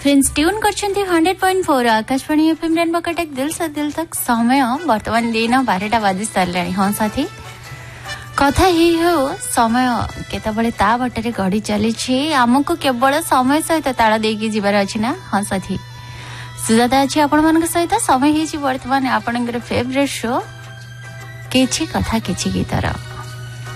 Friends tune करछन्ती 100.4 Akashvani FM rainbow Cuttack दिल से दिल तक समय वर्तमान दिन 12टा बाजी सारे हाँ साथी कथा ही हो समय केतबले ता बटरे गड़ी चली आमको केवल समय सहित ताल देकी जीवार अछि ना हाँ साथी सुजाता अछि आपण मानक सहित समय ही वर्तमान आपणकर फेवरेट शो किछि कथा किछि गीतर।